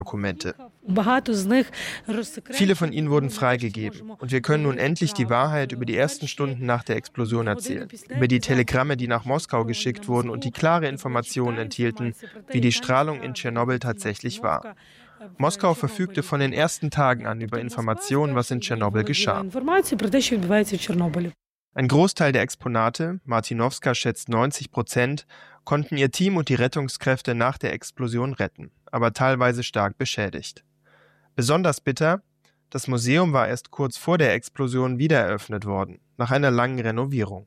Dokumente. Viele von ihnen wurden freigegeben und wir können nun endlich die Wahrheit über die ersten Stunden nach der Explosion erzählen. Über die Telegramme, die nach Moskau geschickt wurden und die klare Informationen enthielten, wie die Strahlung in Tschernobyl tatsächlich war. Moskau verfügte von den ersten Tagen an über Informationen, was in Tschernobyl geschah. Ein Großteil der Exponate, Martinowska schätzt 90%, konnten ihr Team und die Rettungskräfte nach der Explosion retten, aber teilweise stark beschädigt. Besonders bitter, das Museum war erst kurz vor der Explosion wieder eröffnet worden, nach einer langen Renovierung.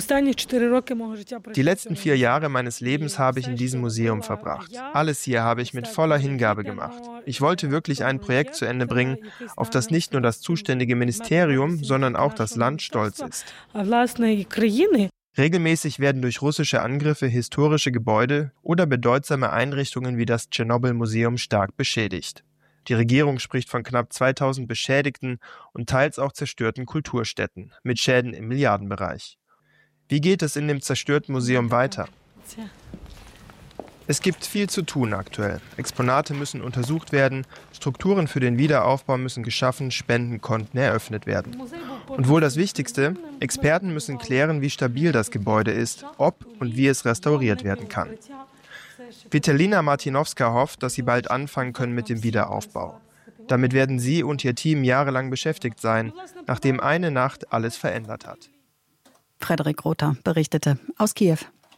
Die letzten 4 Jahre meines Lebens habe ich in diesem Museum verbracht. Alles hier habe ich mit voller Hingabe gemacht. Ich wollte wirklich ein Projekt zu Ende bringen, auf das nicht nur das zuständige Ministerium, sondern auch das Land stolz ist. Regelmäßig werden durch russische Angriffe historische Gebäude oder bedeutsame Einrichtungen wie das Tschernobyl-Museum stark beschädigt. Die Regierung spricht von knapp 2000 beschädigten und teils auch zerstörten Kulturstätten mit Schäden im Milliardenbereich. Wie geht es in dem zerstörten Museum weiter? Es gibt viel zu tun aktuell. Exponate müssen untersucht werden, Strukturen für den Wiederaufbau müssen geschaffen, Spendenkonten eröffnet werden. Und wohl das Wichtigste, Experten müssen klären, wie stabil das Gebäude ist, ob und wie es restauriert werden kann. Vitalina Martinowska hofft, dass sie bald anfangen können mit dem Wiederaufbau. Damit werden sie und ihr Team jahrelang beschäftigt sein, nachdem eine Nacht alles verändert hat. Frederik Rother berichtete aus Kiew.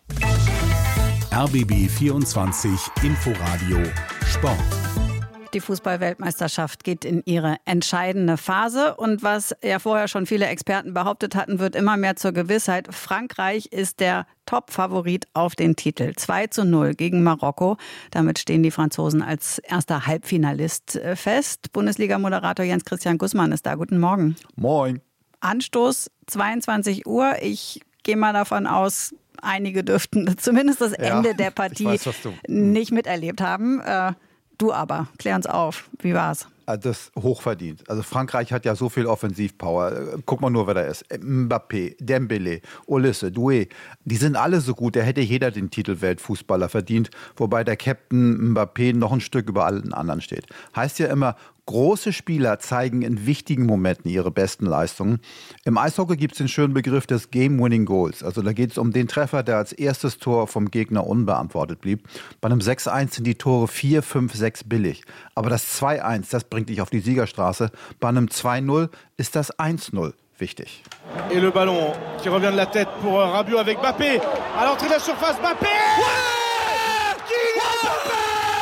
RBB 24 Inforadio Sport. Die Fußball-Weltmeisterschaft geht in ihre entscheidende Phase. Und was ja vorher schon viele Experten behauptet hatten, wird immer mehr zur Gewissheit. Frankreich ist der Top-Favorit auf den Titel. 2:0 gegen Marokko. Damit stehen die Franzosen als erster Halbfinalist fest. Bundesliga-Moderator Jens-Christian Gussmann ist da. Guten Morgen. Moin. Anstoß 22 Uhr. Ich gehe mal davon aus, einige dürften zumindest das Ende der Partie nicht miterlebt haben. Du aber, klär uns auf. Wie war's? Das hochverdient. Also Frankreich hat ja so viel Offensivpower. Guck mal nur, wer da ist. Mbappé, Dembélé, Olise, Doué. Die sind alle so gut. Da hätte jeder den Titel Weltfußballer verdient. Wobei der Captain Mbappé noch ein Stück über allen anderen steht. Heißt ja immer, große Spieler zeigen in wichtigen Momenten ihre besten Leistungen. Im Eishockey gibt es den schönen Begriff des Game-Winning Goals. Also da geht es um den Treffer, der als erstes Tor vom Gegner unbeantwortet blieb. Bei einem 6:1 sind die Tore 4, 5, 6 billig. Aber das 2:1, das bringt dich auf die Siegerstraße. Bei einem 2:0 ist das 1:0 wichtig. Et le ballon qui revient de la tête pour Rabiot avec Mbappé. À l'entrée de la surface, Mbappé! Ouais! Kylian Mbappé!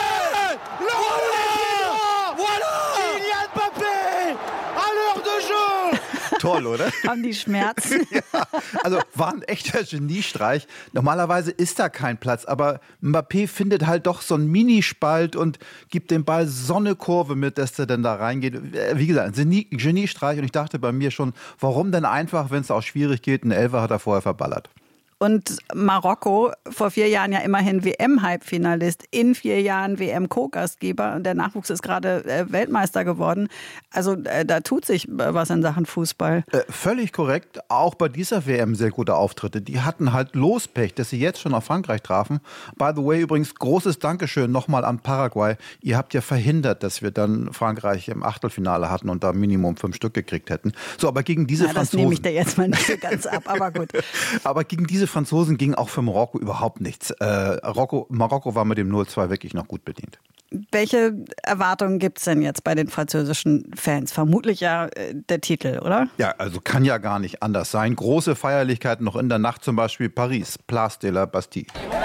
Kylian Mbappé! À l'heure de jeu! Toll, oder? Haben die Schmerzen? Ja, also war ein echter Geniestreich. Normalerweise ist da kein Platz, aber Mbappé findet halt doch so einen Minispalt und gibt dem Ball so eine Kurve mit, dass der dann da reingeht. Wie gesagt, ein Geniestreich und ich dachte bei mir schon, warum denn einfach, wenn es auch schwierig geht, einen Elfer hat er vorher verballert. Und Marokko, vor 4 Jahren ja immerhin WM-Halbfinalist, in 4 Jahren WM-Co-Gastgeber. Und der Nachwuchs ist gerade Weltmeister geworden. Also da tut sich was in Sachen Fußball. Völlig korrekt. Auch bei dieser WM sehr gute Auftritte. Die hatten halt Lospech, dass sie jetzt schon auf Frankreich trafen. By the way, übrigens großes Dankeschön nochmal an Paraguay. Ihr habt ja verhindert, dass wir dann Frankreich im Achtelfinale hatten und da Minimum 5 Stück gekriegt hätten. So, aber gegen diese Franzosen... Das nehme ich dir jetzt mal nicht so ganz ab, aber gut. Aber gegen diese Franzosen ging auch für Marokko überhaupt nichts. Marokko war mit dem 0:2 wirklich noch gut bedient. Welche Erwartungen gibt es denn jetzt bei den französischen Fans? Vermutlich ja der Titel, oder? Ja, also kann ja gar nicht anders sein. Große Feierlichkeiten noch in der Nacht, zum Beispiel Paris, Place de la Bastille.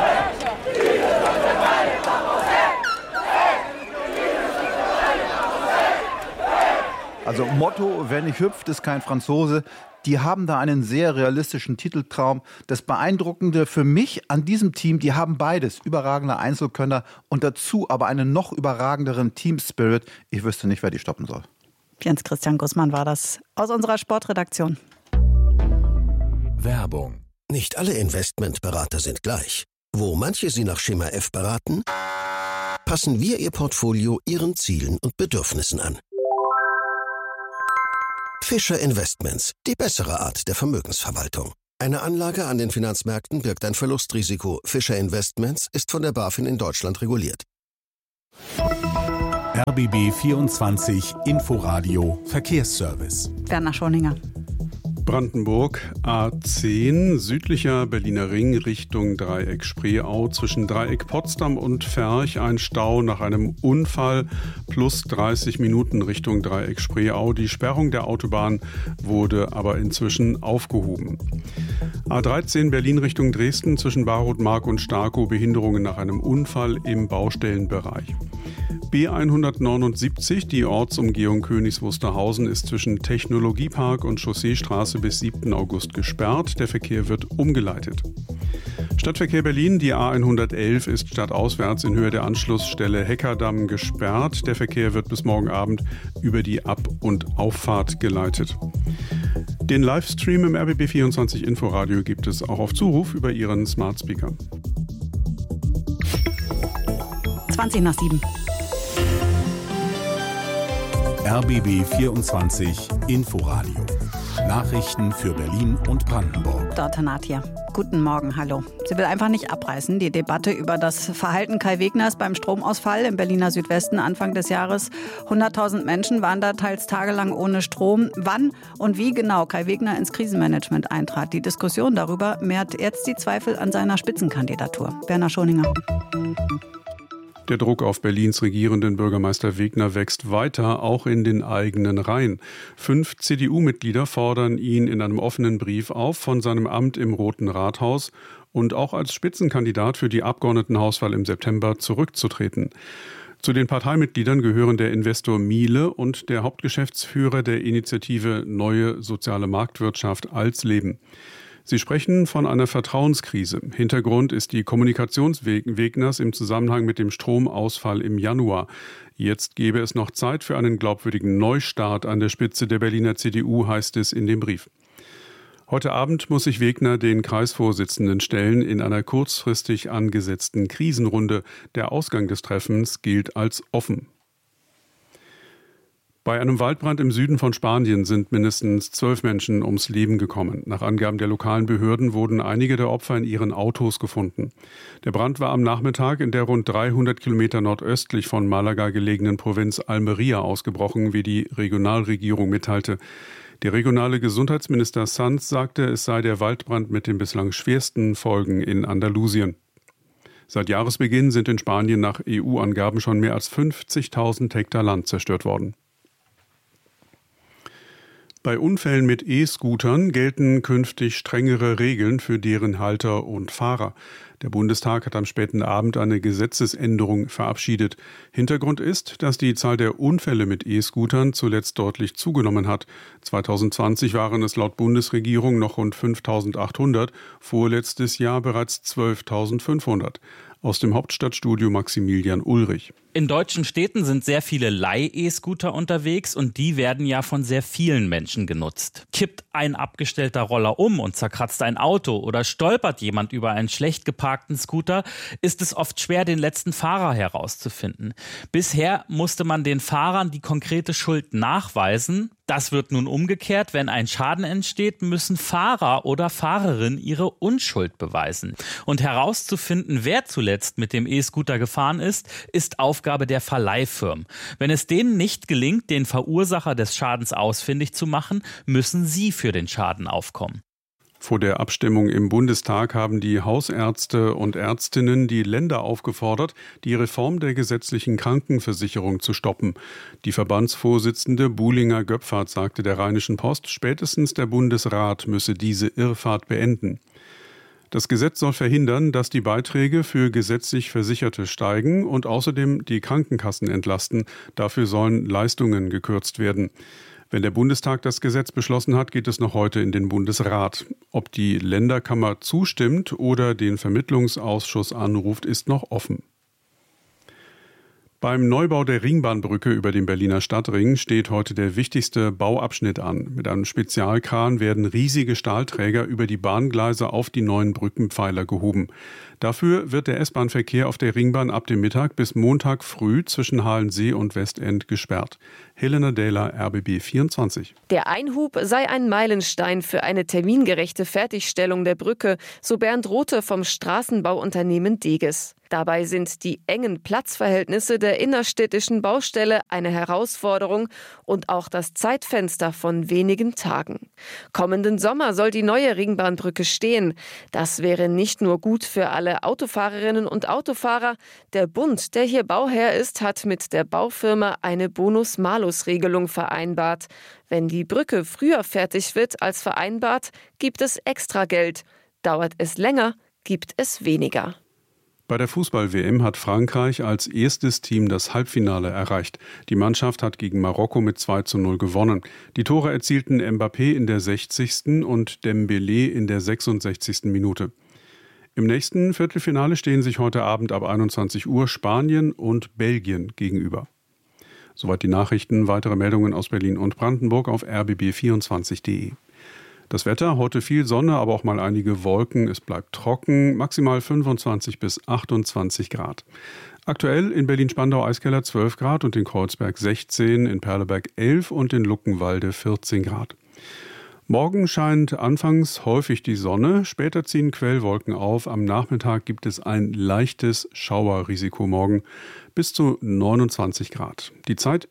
Also Motto, wer nicht hüpft, ist kein Franzose. Die haben da einen sehr realistischen Titeltraum. Das Beeindruckende für mich an diesem Team, die haben beides. Überragende Einzelkönner und dazu aber einen noch überragenderen Team-Spirit. Ich wüsste nicht, wer die stoppen soll. Jens-Christian Gussmann war das aus unserer Sportredaktion. Werbung. Nicht alle Investmentberater sind gleich. Wo manche Sie nach Schema F beraten, passen wir Ihr Portfolio Ihren Zielen und Bedürfnissen an. Fischer Investments, die bessere Art der Vermögensverwaltung. Eine Anlage an den Finanzmärkten birgt ein Verlustrisiko. Fischer Investments ist von der BaFin in Deutschland reguliert. RBB 24 Inforadio Verkehrsservice. Werner Schoninger. Brandenburg A10, südlicher Berliner Ring Richtung Dreieck Spreeau. Zwischen Dreieck Potsdam und Ferch ein Stau nach einem Unfall plus 30 Minuten Richtung Dreieck Spreeau. Die Sperrung der Autobahn wurde aber inzwischen aufgehoben. A13 Berlin Richtung Dresden zwischen Barotmark und Starkow. Behinderungen nach einem Unfall im Baustellenbereich. B179, die Ortsumgehung Königs Wusterhausen, ist zwischen Technologiepark und Chausseestraße bis 7. August gesperrt. Der Verkehr wird umgeleitet. Stadtverkehr Berlin, die A111 ist stadtauswärts in Höhe der Anschlussstelle Heckerdamm gesperrt. Der Verkehr wird bis morgen Abend über die Ab- und Auffahrt geleitet. Den Livestream im RBB24 Inforadio gibt es auch auf Zuruf über Ihren Smart Speaker. 7:20. RBB 24 Inforadio. Nachrichten für Berlin und Brandenburg. Dr. Natia. Guten Morgen, hallo. Sie will einfach nicht abreißen. Die Debatte über das Verhalten Kai Wegners beim Stromausfall im Berliner Südwesten Anfang des Jahres. 100.000 Menschen waren da teils tagelang ohne Strom. Wann und wie genau Kai Wegner ins Krisenmanagement eintrat. Die Diskussion darüber mehrt jetzt die Zweifel an seiner Spitzenkandidatur. Werner Schoninger. Der Druck auf Berlins regierenden Bürgermeister Wegner wächst weiter, auch in den eigenen Reihen. 5 CDU-Mitglieder fordern ihn in einem offenen Brief auf, von seinem Amt im Roten Rathaus und auch als Spitzenkandidat für die Abgeordnetenhauswahl im September zurückzutreten. Zu den Parteimitgliedern gehören der Investor Miele und der Hauptgeschäftsführer der Initiative Neue Soziale Marktwirtschaft Alsleben. Sie sprechen von einer Vertrauenskrise. Hintergrund ist die Kommunikation Wegners im Zusammenhang mit dem Stromausfall im Januar. Jetzt gäbe es noch Zeit für einen glaubwürdigen Neustart an der Spitze der Berliner CDU, heißt es in dem Brief. Heute Abend muss sich Wegner den Kreisvorsitzenden stellen in einer kurzfristig angesetzten Krisenrunde. Der Ausgang des Treffens gilt als offen. Bei einem Waldbrand im Süden von Spanien sind mindestens 12 Menschen ums Leben gekommen. Nach Angaben der lokalen Behörden wurden einige der Opfer in ihren Autos gefunden. Der Brand war am Nachmittag in der rund 300 Kilometer nordöstlich von Malaga gelegenen Provinz Almería ausgebrochen, wie die Regionalregierung mitteilte. Der regionale Gesundheitsminister Sanz sagte, es sei der Waldbrand mit den bislang schwersten Folgen in Andalusien. Seit Jahresbeginn sind in Spanien nach EU-Angaben schon mehr als 50.000 Hektar Land zerstört worden. Bei Unfällen mit E-Scootern gelten künftig strengere Regeln für deren Halter und Fahrer. Der Bundestag hat am späten Abend eine Gesetzesänderung verabschiedet. Hintergrund ist, dass die Zahl der Unfälle mit E-Scootern zuletzt deutlich zugenommen hat. 2020 waren es laut Bundesregierung noch rund 5.800, vorletztes Jahr bereits 12.500. Aus dem Hauptstadtstudio Maximilian Ulrich. In deutschen Städten sind sehr viele Leih-E-Scooter unterwegs und die werden ja von sehr vielen Menschen genutzt. Kippt ein abgestellter Roller um und zerkratzt ein Auto oder stolpert jemand über einen schlecht geparkten Scooter, ist es oft schwer, den letzten Fahrer herauszufinden. Bisher musste man den Fahrern die konkrete Schuld nachweisen. Das wird nun umgekehrt. Wenn ein Schaden entsteht, müssen Fahrer oder Fahrerin ihre Unschuld beweisen. Und herauszufinden, wer zuletzt mit dem E-Scooter gefahren ist Aufgabe der Verleihfirmen. Wenn es denen nicht gelingt, den Verursacher des Schadens ausfindig zu machen, müssen sie für den Schaden aufkommen. Vor der Abstimmung im Bundestag haben die Hausärzte und Ärztinnen die Länder aufgefordert, die Reform der gesetzlichen Krankenversicherung zu stoppen. Die Verbandsvorsitzende Buhlinger-Göpfert sagte der Rheinischen Post, spätestens der Bundesrat müsse diese Irrfahrt beenden. Das Gesetz soll verhindern, dass die Beiträge für gesetzlich Versicherte steigen und außerdem die Krankenkassen entlasten. Dafür sollen Leistungen gekürzt werden. Wenn der Bundestag das Gesetz beschlossen hat, geht es noch heute in den Bundesrat. Ob die Länderkammer zustimmt oder den Vermittlungsausschuss anruft, ist noch offen. Beim Neubau der Ringbahnbrücke über den Berliner Stadtring steht heute der wichtigste Bauabschnitt an. Mit einem Spezialkran werden riesige Stahlträger über die Bahngleise auf die neuen Brückenpfeiler gehoben. Dafür wird der S-Bahn-Verkehr auf der Ringbahn ab dem Mittag bis Montag früh zwischen Halensee und Westend gesperrt. Helena Dehler, RBB 24. Der Einhub sei ein Meilenstein für eine termingerechte Fertigstellung der Brücke, so Bernd Rothe vom Straßenbauunternehmen Deges. Dabei sind die engen Platzverhältnisse der innerstädtischen Baustelle eine Herausforderung und auch das Zeitfenster von wenigen Tagen. Kommenden Sommer soll die neue Ringbahnbrücke stehen. Das wäre nicht nur gut für alle Autofahrerinnen und Autofahrer. Der Bund, der hier Bauherr ist, hat mit der Baufirma eine Bonus-Malus-Regelung vereinbart. Wenn die Brücke früher fertig wird als vereinbart, gibt es extra Geld. Dauert es länger, gibt es weniger. Bei der Fußball-WM hat Frankreich als erstes Team das Halbfinale erreicht. Die Mannschaft hat gegen Marokko mit 2:0 gewonnen. Die Tore erzielten Mbappé in der 60. und Dembélé in der 66. Minute. Im nächsten Viertelfinale stehen sich heute Abend ab 21 Uhr Spanien und Belgien gegenüber. Soweit die Nachrichten. Weitere Meldungen aus Berlin und Brandenburg auf rbb24.de. Das Wetter, heute viel Sonne, aber auch mal einige Wolken. Es bleibt trocken, maximal 25 bis 28 Grad. Aktuell in Berlin-Spandau-Eiskeller 12 Grad und in Kreuzberg 16, in Perleberg 11 und in Luckenwalde 14 Grad. Morgen scheint anfangs häufig die Sonne, später ziehen Quellwolken auf. Am Nachmittag gibt es ein leichtes Schauerrisiko morgen bis zu 29 Grad. Die Zeit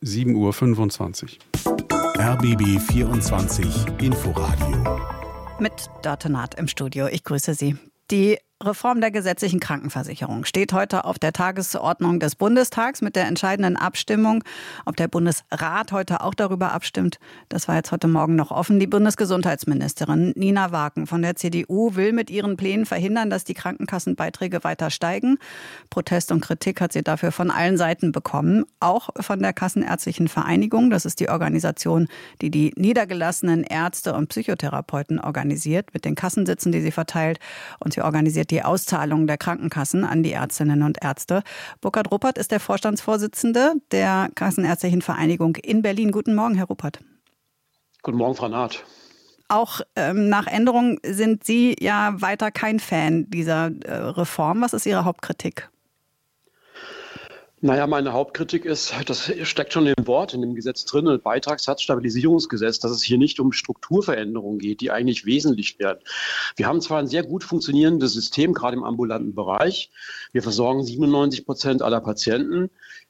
7:25 Uhr. RBB 24 Inforadio. Mit Dörte Naht im Studio. Ich grüße Sie. Die Reform der gesetzlichen Krankenversicherung steht heute auf der Tagesordnung des Bundestags mit der entscheidenden Abstimmung. Ob der Bundesrat heute auch darüber abstimmt, das war jetzt heute Morgen noch offen. Die Bundesgesundheitsministerin Nina Wagen von der CDU will mit ihren Plänen verhindern, dass die Krankenkassenbeiträge weiter steigen. Protest und Kritik hat sie dafür von allen Seiten bekommen, auch von der Kassenärztlichen Vereinigung. Das ist die Organisation, die die niedergelassenen Ärzte und Psychotherapeuten organisiert, mit den Kassensitzen, die sie verteilt. Und sie organisiert die Auszahlung der Krankenkassen an die Ärztinnen und Ärzte. Burkhard Ruppert ist der Vorstandsvorsitzende der Kassenärztlichen Vereinigung in Berlin. Guten Morgen, Herr Ruppert. Guten Morgen, Frau Naht. Auch nach Änderung sind Sie ja weiter kein Fan dieser Reform. Was ist Ihre Hauptkritik? Naja, meine Hauptkritik ist, das steckt schon im Wort, in dem Gesetz drin, Beitragssatzstabilisierungsgesetz, dass es hier nicht um Strukturveränderungen geht, die eigentlich wesentlich werden. Wir haben zwar ein sehr gut funktionierendes System, gerade im ambulanten Bereich. Wir versorgen 97% aller Patienten.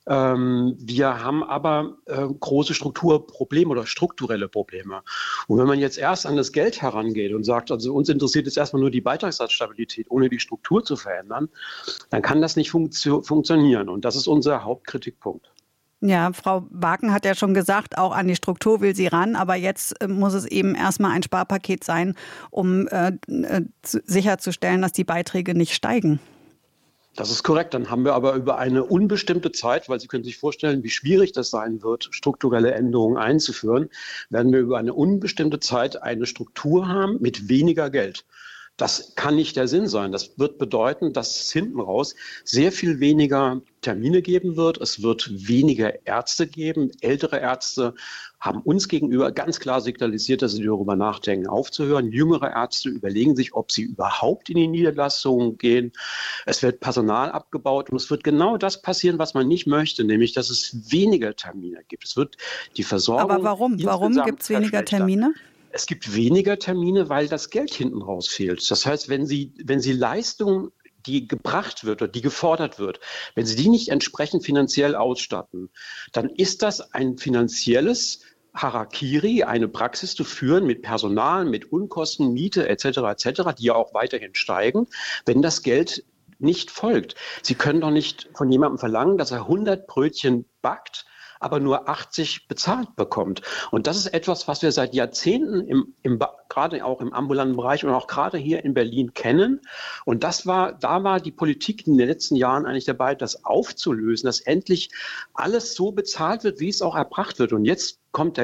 Wir haben aber große Strukturprobleme oder strukturelle Probleme. Und wenn man jetzt erst an das Geld herangeht und sagt, also uns interessiert jetzt erstmal nur die Beitragssatzstabilität, ohne die Struktur zu verändern, dann kann das nicht funktionieren. Und das ist unser Hauptkritikpunkt. Ja, Frau Wagen hat ja schon gesagt, auch an die Struktur will sie ran, aber jetzt muss es eben erstmal ein Sparpaket sein, um sicherzustellen, dass die Beiträge nicht steigen. Das ist korrekt. Dann haben wir aber über eine unbestimmte Zeit, weil Sie können sich vorstellen, wie schwierig das sein wird, strukturelle Änderungen einzuführen, werden wir über eine unbestimmte Zeit eine Struktur haben mit weniger Geld. Das kann nicht der Sinn sein. Das wird bedeuten, dass es hinten raus sehr viel weniger Termine geben wird. Es wird weniger Ärzte geben. Ältere Ärzte haben uns gegenüber ganz klar signalisiert, dass sie darüber nachdenken, aufzuhören. Jüngere Ärzte überlegen sich, ob sie überhaupt in die Niederlassungen gehen. Es wird Personal abgebaut und es wird genau das passieren, was man nicht möchte, nämlich, dass es weniger Termine gibt. Es wird die Versorgung. Aber warum? Warum gibt es weniger Termine? Es gibt weniger Termine, weil das Geld hinten raus fehlt. Das heißt, wenn Sie Leistung, die gebracht wird oder die gefordert wird, wenn Sie die nicht entsprechend finanziell ausstatten, dann ist das ein finanzielles Harakiri, eine Praxis zu führen mit Personal, mit Unkosten, Miete etc., die ja auch weiterhin steigen, wenn das Geld nicht folgt. Sie können doch nicht von jemandem verlangen, dass er 100 Brötchen backt, aber nur 80 bezahlt bekommt. Und das ist etwas, was wir seit Jahrzehnten gerade auch im ambulanten Bereich und auch gerade hier in Berlin kennen. Und da war die Politik in den letzten Jahren eigentlich dabei, das aufzulösen, dass endlich alles so bezahlt wird, wie es auch erbracht wird. Und jetzt kommt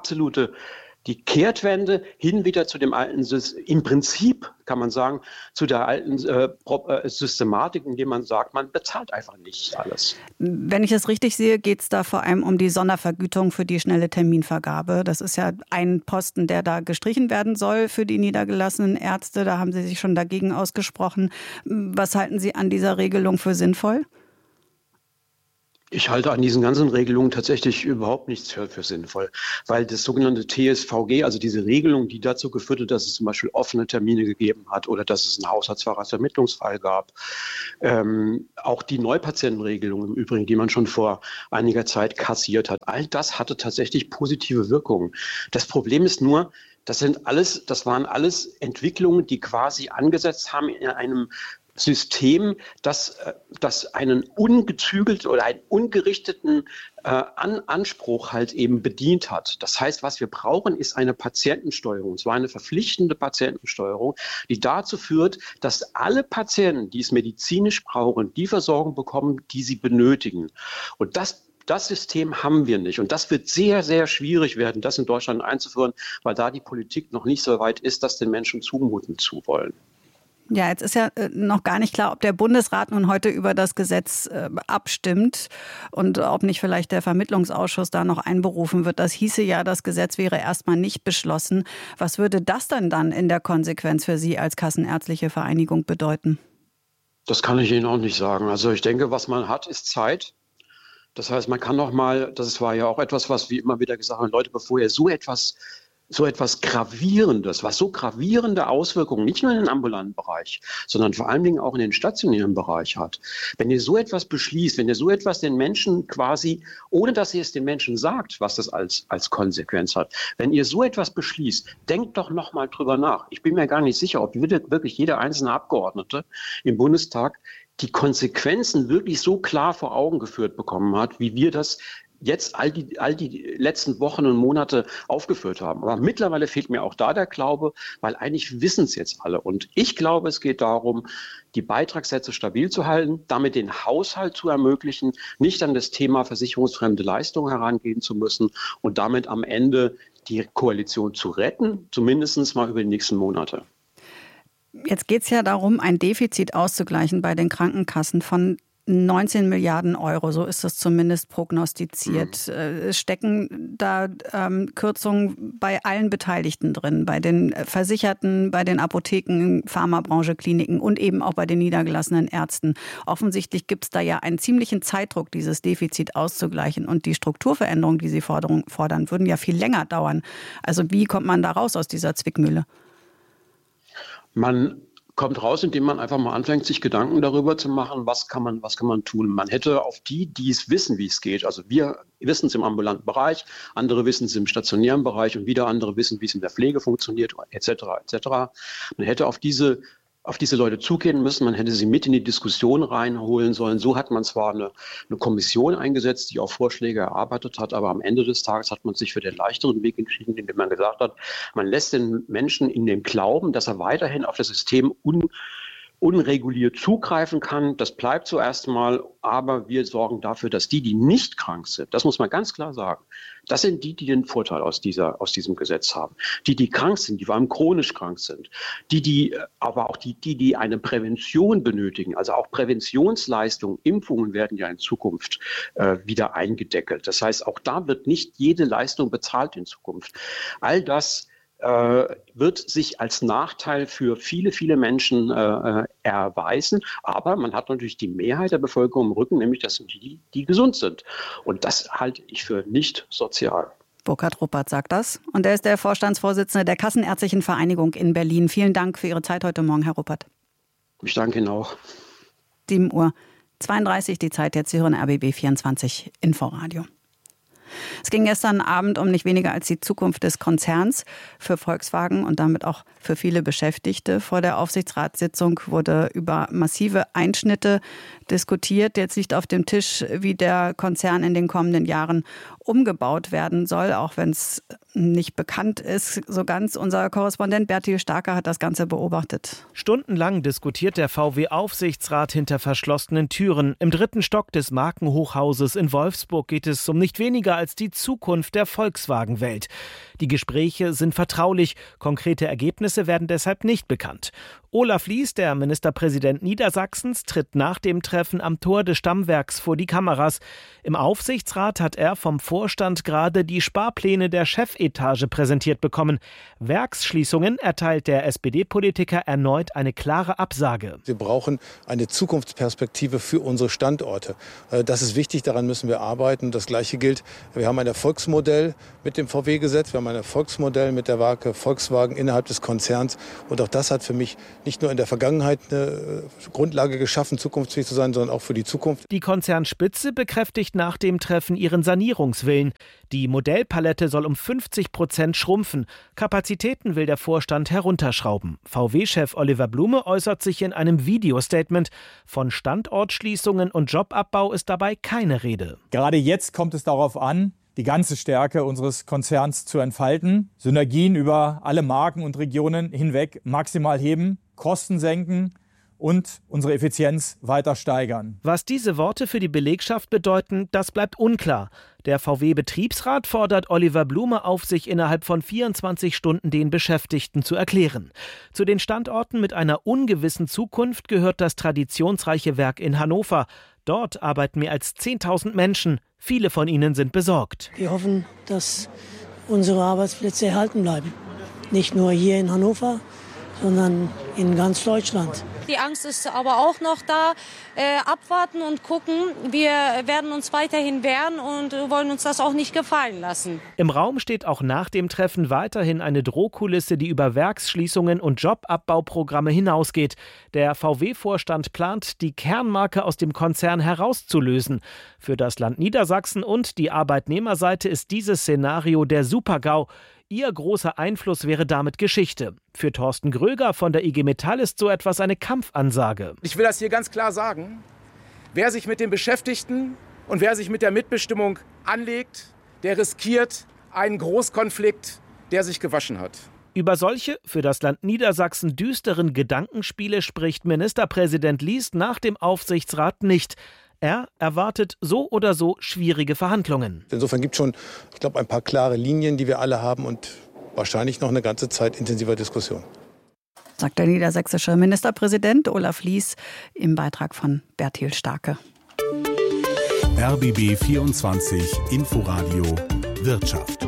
die Kehrtwende hin wieder zu dem alten, im Prinzip kann man sagen, zu der alten Systematik, indem man sagt, man bezahlt einfach nicht alles. Wenn ich es richtig sehe, geht es da vor allem um die Sondervergütung für die schnelle Terminvergabe. Das ist ja ein Posten, der da gestrichen werden soll für die niedergelassenen Ärzte. Da haben Sie sich schon dagegen ausgesprochen. Was halten Sie an dieser Regelung für sinnvoll? Ich halte an diesen ganzen Regelungen tatsächlich überhaupt nichts für sinnvoll, weil das sogenannte TSVG, also diese Regelung, die dazu geführt hat, dass es zum Beispiel offene Termine gegeben hat oder dass es einen Haushaltsvermittlungsfall gab, auch die Neupatientenregelung im Übrigen, die man schon vor einiger Zeit kassiert hat, all das hatte tatsächlich positive Wirkungen. Das Problem ist nur, das waren alles Entwicklungen, die quasi angesetzt haben in einem System, das einen ungezügelten oder einen ungerichteten Anspruch halt eben bedient hat. Das heißt, was wir brauchen, ist eine Patientensteuerung, und zwar eine verpflichtende Patientensteuerung, die dazu führt, dass alle Patienten, die es medizinisch brauchen, die Versorgung bekommen, die sie benötigen. Und das System haben wir nicht. Und das wird sehr, sehr schwierig werden, das in Deutschland einzuführen, weil da die Politik noch nicht so weit ist, das den Menschen zumuten zu wollen. Ja, jetzt ist ja noch gar nicht klar, ob der Bundesrat nun heute über das Gesetz abstimmt und ob nicht vielleicht der Vermittlungsausschuss da noch einberufen wird. Das hieße ja, das Gesetz wäre erstmal nicht beschlossen. Was würde das denn dann in der Konsequenz für Sie als Kassenärztliche Vereinigung bedeuten? Das kann ich Ihnen auch nicht sagen. Also ich denke, was man hat, ist Zeit. Das heißt, man kann noch mal, das war ja auch etwas, was wir immer wieder gesagt haben, Leute, bevor ihr so etwas Gravierendes, was so gravierende Auswirkungen nicht nur in den ambulanten Bereich, sondern vor allen Dingen auch in den stationären Bereich hat. Wenn ihr so etwas beschließt, wenn ihr so etwas den Menschen quasi, ohne dass ihr es den Menschen sagt, was das als Konsequenz hat, wenn ihr so etwas beschließt, denkt doch noch mal drüber nach. Ich bin mir gar nicht sicher, ob wirklich jeder einzelne Abgeordnete im Bundestag die Konsequenzen wirklich so klar vor Augen geführt bekommen hat, wie wir das jetzt all die letzten Wochen und Monate aufgeführt haben. Aber mittlerweile fehlt mir auch da der Glaube, weil eigentlich wissen es jetzt alle. Und ich glaube, es geht darum, die Beitragssätze stabil zu halten, damit den Haushalt zu ermöglichen, nicht an das Thema versicherungsfremde Leistungen herangehen zu müssen und damit am Ende die Koalition zu retten, zumindest mal über die nächsten Monate. Jetzt geht es ja darum, ein Defizit auszugleichen bei den Krankenkassen von 19 Milliarden Euro, so ist das zumindest prognostiziert. Es stecken da Kürzungen bei allen Beteiligten drin, bei den Versicherten, bei den Apotheken, Pharmabranche, Kliniken und eben auch bei den niedergelassenen Ärzten. Offensichtlich gibt es da ja einen ziemlichen Zeitdruck, dieses Defizit auszugleichen. Und die Strukturveränderungen, die Sie fordern, würden ja viel länger dauern. Also wie kommt man da raus aus dieser Zwickmühle? Man kommt raus, indem man einfach mal anfängt, sich Gedanken darüber zu machen, was kann man tun. Man hätte auf die es wissen, wie es geht. Also wir wissen es im ambulanten Bereich, andere wissen es im stationären Bereich und wieder andere wissen, wie es in der Pflege funktioniert, etc. etc. Man hätte auf diese Leute zugehen müssen, man hätte sie mit in die Diskussion reinholen sollen. So hat man zwar eine Kommission eingesetzt, die auch Vorschläge erarbeitet hat, aber am Ende des Tages hat man sich für den leichteren Weg entschieden, indem man gesagt hat, man lässt den Menschen in dem Glauben, dass er weiterhin auf das System unreguliert zugreifen kann. Das bleibt so erstmal, aber wir sorgen dafür, dass die nicht krank sind, das muss man ganz klar sagen, das sind die den Vorteil aus diesem Gesetz haben. Die krank sind, die vor allem chronisch krank sind, aber auch die eine Prävention benötigen, also auch Präventionsleistungen, Impfungen werden ja in Zukunft wieder eingedeckelt. Das heißt, auch da wird nicht jede Leistung bezahlt in Zukunft. All das wird sich als Nachteil für viele, viele Menschen erweisen. Aber man hat natürlich die Mehrheit der Bevölkerung im Rücken, nämlich das sind die gesund sind. Und das halte ich für nicht sozial. Burkhard Ruppert sagt das. Und er ist der Vorstandsvorsitzende der Kassenärztlichen Vereinigung in Berlin. Vielen Dank für Ihre Zeit heute Morgen, Herr Ruppert. Ich danke Ihnen auch. 7:32 Uhr die Zeit, jetzt Sie hören RBB 24 Inforadio. Es ging gestern Abend um nicht weniger als die Zukunft des Konzerns für Volkswagen und damit auch für viele Beschäftigte. Vor der Aufsichtsratssitzung wurde über massive Einschnitte diskutiert. Jetzt liegt auf dem Tisch, wie der Konzern in den kommenden Jahren umgebaut werden soll, auch wenn es nicht bekannt ist so ganz. Unser Korrespondent Bertil Starker hat das Ganze beobachtet. Stundenlang diskutiert der VW-Aufsichtsrat hinter verschlossenen Türen. Im 3. Stock des Markenhochhauses in Wolfsburg geht es um nicht weniger als die Zukunft der Volkswagen-Welt. Die Gespräche sind vertraulich, konkrete Ergebnisse werden deshalb nicht bekannt. Olaf Lies, der Ministerpräsident Niedersachsens, tritt nach dem Treffen am Tor des Stammwerks vor die Kameras. Im Aufsichtsrat hat er vom Vorstand gerade die Sparpläne der Chefetage präsentiert bekommen. Werksschließungen erteilt der SPD-Politiker erneut eine klare Absage. Wir brauchen eine Zukunftsperspektive für unsere Standorte. Das ist wichtig, daran müssen wir arbeiten. Das Gleiche gilt, wir haben ein Erfolgsmodell mit dem VW-Gesetz, wir haben ein Erfolgsmodell mit der Marke Volkswagen innerhalb des Konzerns. Und auch das hat für mich nicht nur in der Vergangenheit eine Grundlage geschaffen, zukunftsfähig zu sein, sondern auch für die Zukunft. Die Konzernspitze bekräftigt nach dem Treffen ihren Sanierungswillen. Die Modellpalette soll um 50% schrumpfen. Kapazitäten will der Vorstand herunterschrauben. VW-Chef Oliver Blume äußert sich in einem Videostatement. Von Standortschließungen und Jobabbau ist dabei keine Rede. Gerade jetzt kommt es darauf an, die ganze Stärke unseres Konzerns zu entfalten, Synergien über alle Marken und Regionen hinweg maximal heben, Kosten senken und unsere Effizienz weiter steigern. Was diese Worte für die Belegschaft bedeuten, das bleibt unklar. Der VW-Betriebsrat fordert Oliver Blume auf, sich innerhalb von 24 Stunden den Beschäftigten zu erklären. Zu den Standorten mit einer ungewissen Zukunft gehört das traditionsreiche Werk in Hannover. Dort arbeiten mehr als 10.000 Menschen. Viele von ihnen sind besorgt. Wir hoffen, dass unsere Arbeitsplätze erhalten bleiben. Nicht nur hier in Hannover, sondern in ganz Deutschland. Die Angst ist aber auch noch da. Abwarten und gucken. Wir werden uns weiterhin wehren und wollen uns das auch nicht gefallen lassen. Im Raum steht auch nach dem Treffen weiterhin eine Drohkulisse, die über Werksschließungen und Jobabbauprogramme hinausgeht. Der VW-Vorstand plant, die Kernmarke aus dem Konzern herauszulösen. Für das Land Niedersachsen und die Arbeitnehmerseite ist dieses Szenario der Super-GAU. Ihr großer Einfluss wäre damit Geschichte. Für Thorsten Gröger von der IG Metall ist so etwas eine Kampfansage. Ich will das hier ganz klar sagen. Wer sich mit den Beschäftigten und wer sich mit der Mitbestimmung anlegt, der riskiert einen Großkonflikt, der sich gewaschen hat. Über solche für das Land Niedersachsen düsteren Gedankenspiele spricht Ministerpräsident Lies nach dem Aufsichtsrat nicht. Er erwartet so oder so schwierige Verhandlungen. Insofern gibt es schon, ich glaube, ein paar klare Linien, die wir alle haben und wahrscheinlich noch eine ganze Zeit intensiver Diskussion. Sagt der niedersächsische Ministerpräsident Olaf Lies im Beitrag von Bertil Starke. RBB 24 Inforadio Wirtschaft.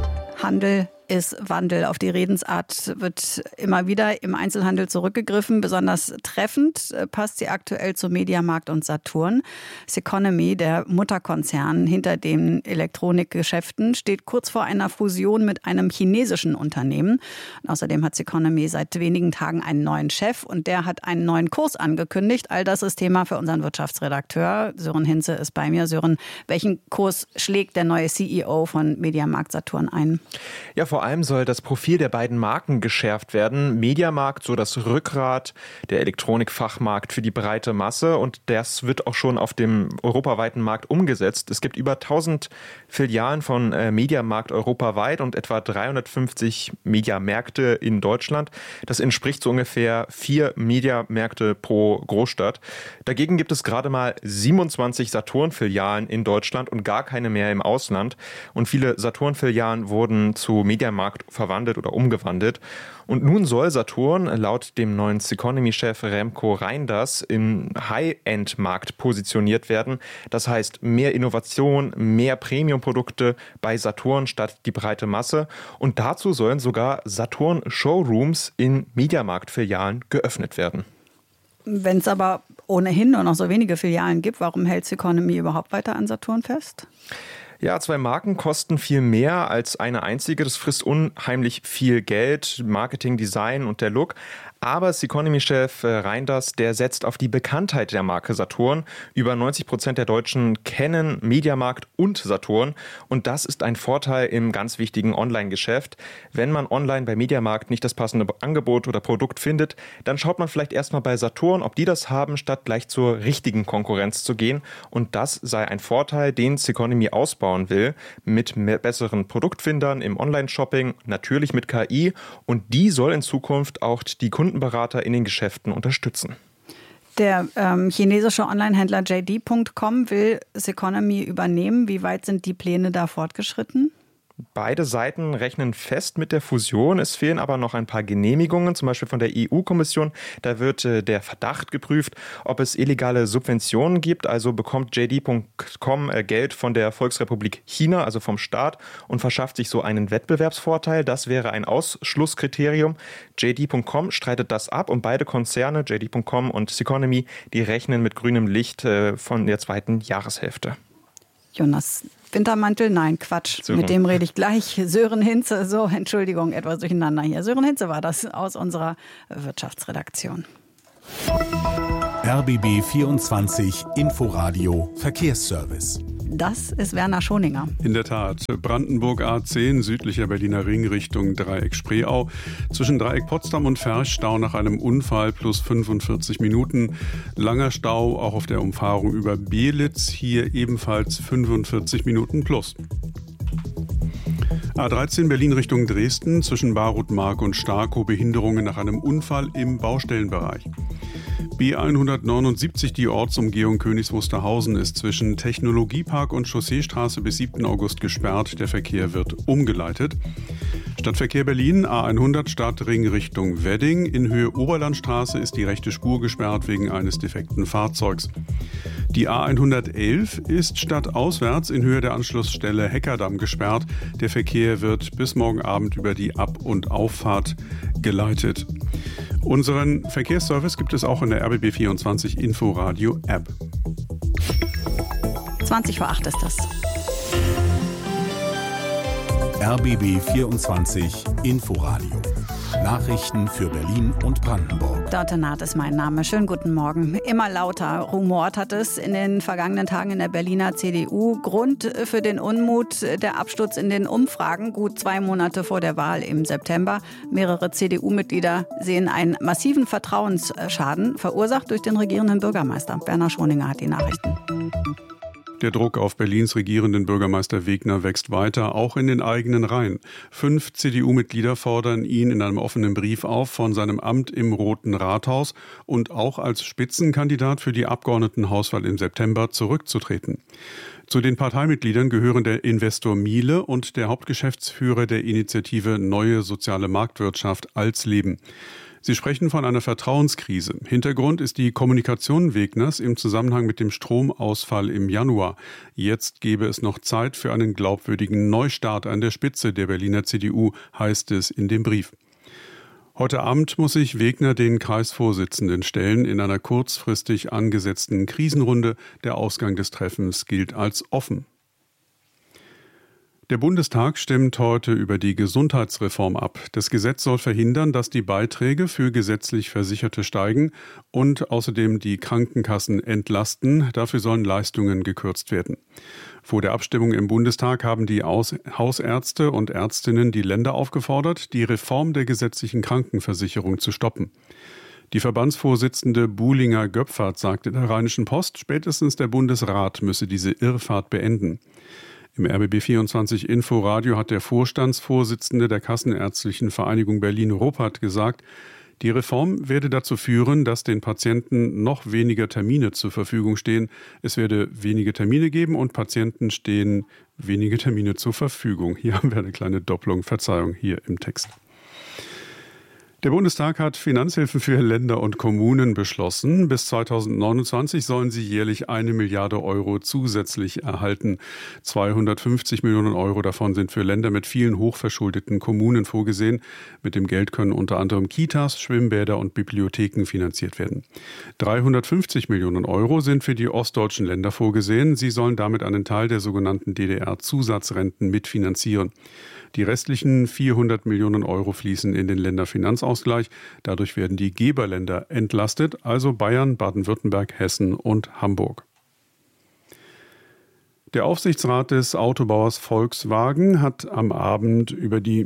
Handel ist Wandel. Auf die Redensart wird immer wieder im Einzelhandel zurückgegriffen. Besonders treffend passt sie aktuell zu Mediamarkt und Saturn. Ceconomy, der Mutterkonzern hinter den Elektronikgeschäften, steht kurz vor einer Fusion mit einem chinesischen Unternehmen. Und außerdem hat Ceconomy seit wenigen Tagen einen neuen Chef und der hat einen neuen Kurs angekündigt. All das ist Thema für unseren Wirtschaftsredakteur. Sören Hinze ist bei mir. Sören, welchen Kurs schlägt der neue CEO von Mediamarkt Saturn ein? Ja, vor allem soll das Profil der beiden Marken geschärft werden. Mediamarkt, so das Rückgrat, der Elektronikfachmarkt für die breite Masse. Und das wird auch schon auf dem europaweiten Markt umgesetzt. Es gibt über 1000 Filialen von Mediamarkt europaweit und etwa 350 Mediamärkte in Deutschland. Das entspricht so ungefähr 4 Mediamärkte pro Großstadt. Dagegen gibt es gerade mal 27 Saturn-Filialen in Deutschland und gar keine mehr im Ausland. Und viele Saturn-Filialen wurden zu Mediamarkt verwandelt oder umgewandelt. Und nun soll Saturn laut dem neuen Ceconomy-Chef Remko Reinders im High-End-Markt positioniert werden. Das heißt mehr Innovation, mehr Premium-Produkte bei Saturn statt die breite Masse. Und dazu sollen sogar Saturn-Showrooms in Mediamarkt-Filialen geöffnet werden. Wenn es aber ohnehin nur noch so wenige Filialen gibt, warum hält Ceconomy überhaupt weiter an Saturn fest? Ja, 2 Marken kosten viel mehr als eine einzige. Das frisst unheimlich viel Geld, Marketing, Design und der Look. Aber Ceconomy-Chef Reinders, der setzt auf die Bekanntheit der Marke Saturn. Über 90% der Deutschen kennen Mediamarkt und Saturn. Und das ist ein Vorteil im ganz wichtigen Online-Geschäft. Wenn man online bei Mediamarkt nicht das passende Angebot oder Produkt findet, dann schaut man vielleicht erstmal bei Saturn, ob die das haben, statt gleich zur richtigen Konkurrenz zu gehen. Und das sei ein Vorteil, den Ceconomy ausbauen will, mit besseren Produktfindern im Online-Shopping, natürlich mit KI. Und die soll in Zukunft auch die Kundenberater in den Geschäften unterstützen. Der chinesische Onlinehändler JD.com will Ceconomy übernehmen. Wie weit sind die Pläne da fortgeschritten? Beide Seiten rechnen fest mit der Fusion. Es fehlen aber noch ein paar Genehmigungen, zum Beispiel von der EU-Kommission. Da wird der Verdacht geprüft, ob es illegale Subventionen gibt. Also bekommt JD.com Geld von der Volksrepublik China, also vom Staat, und verschafft sich so einen Wettbewerbsvorteil. Das wäre ein Ausschlusskriterium. JD.com streitet das ab und beide Konzerne, JD.com und Ceconomy, die rechnen mit grünem Licht von der zweiten Jahreshälfte. Jonas Wintermantel, nein, Quatsch, mit dem rede ich gleich. Sören Hinze, so, Entschuldigung, etwas durcheinander hier. Sören Hinze war das aus unserer Wirtschaftsredaktion. RBB 24 Inforadio Verkehrsservice. Das ist Werner Schoninger. In der Tat, Brandenburg A10, südlicher Berliner Ring Richtung Dreieck Spreeau. Zwischen Dreieck Potsdam und Ferch Stau nach einem Unfall plus 45 Minuten. Langer Stau auch auf der Umfahrung über Belitz, hier ebenfalls 45 Minuten plus. A13 Berlin Richtung Dresden, zwischen Barutmark und Starkow Behinderungen nach einem Unfall im Baustellenbereich. B179, die Ortsumgehung Königs Wusterhausen, ist zwischen Technologiepark und Chausseestraße bis 7. August gesperrt. Der Verkehr wird umgeleitet. Stadtverkehr Berlin, A100 Stadtring Richtung Wedding. In Höhe Oberlandstraße ist die rechte Spur gesperrt wegen eines defekten Fahrzeugs. Die A111 ist stadtauswärts in Höhe der Anschlussstelle Heckerdamm gesperrt. Der Verkehr wird bis morgen Abend über die Ab- und Auffahrt geleitet. Unseren Verkehrsservice gibt es auch in der RBB 24 Inforadio App. 7:20 ist das. RBB 24 Inforadio. Nachrichten für Berlin und Brandenburg. Dörte Naht ist mein Name. Schönen guten Morgen. Immer lauter rumort hat es in den vergangenen Tagen in der Berliner CDU. Grund für den Unmut der Absturz in den Umfragen, gut 2 Monate vor der Wahl im September. Mehrere CDU-Mitglieder sehen einen massiven Vertrauensschaden, verursacht durch den regierenden Bürgermeister. Werner Schoninger hat die Nachrichten. Der Druck auf Berlins regierenden Bürgermeister Wegner wächst weiter, auch in den eigenen Reihen. 5 CDU-Mitglieder fordern ihn in einem offenen Brief auf, von seinem Amt im Roten Rathaus und auch als Spitzenkandidat für die Abgeordnetenhauswahl im September zurückzutreten. Zu den Parteimitgliedern gehören der Investor Miele und der Hauptgeschäftsführer der Initiative Neue Soziale Marktwirtschaft Alsleben. Sie sprechen von einer Vertrauenskrise. Hintergrund ist die Kommunikation Wegners im Zusammenhang mit dem Stromausfall im Januar. Jetzt gäbe es noch Zeit für einen glaubwürdigen Neustart an der Spitze der Berliner CDU, heißt es in dem Brief. Heute Abend muss sich Wegner den Kreisvorsitzenden stellen in einer kurzfristig angesetzten Krisenrunde. Der Ausgang des Treffens gilt als offen. Der Bundestag stimmt heute über die Gesundheitsreform ab. Das Gesetz soll verhindern, dass die Beiträge für gesetzlich Versicherte steigen und außerdem die Krankenkassen entlasten. Dafür sollen Leistungen gekürzt werden. Vor der Abstimmung im Bundestag haben die Hausärzte und Ärztinnen die Länder aufgefordert, die Reform der gesetzlichen Krankenversicherung zu stoppen. Die Verbandsvorsitzende Buhlinger-Göpfert sagte der Rheinischen Post, spätestens der Bundesrat müsse diese Irrfahrt beenden. Im RBB 24 Inforadio hat der Vorstandsvorsitzende der Kassenärztlichen Vereinigung Berlin-Ruppert gesagt, die Reform werde dazu führen, dass den Patienten noch weniger Termine zur Verfügung stehen. Es werde wenige Termine geben und Patienten stehen wenige Termine zur Verfügung. Hier haben wir eine kleine Doppelung, Verzeihung, hier im Text. Der Bundestag hat Finanzhilfen für Länder und Kommunen beschlossen. Bis 2029 sollen sie jährlich 1 Milliarde Euro zusätzlich erhalten. 250 Millionen Euro davon sind für Länder mit vielen hochverschuldeten Kommunen vorgesehen. Mit dem Geld können unter anderem Kitas, Schwimmbäder und Bibliotheken finanziert werden. 350 Millionen Euro sind für die ostdeutschen Länder vorgesehen. Sie sollen damit einen Teil der sogenannten DDR-Zusatzrenten mitfinanzieren. Die restlichen 400 Millionen Euro fließen in den Länderfinanzausgleich. Dadurch werden die Geberländer entlastet, also Bayern, Baden-Württemberg, Hessen und Hamburg. Der Aufsichtsrat des Autobauers Volkswagen hat am Abend über die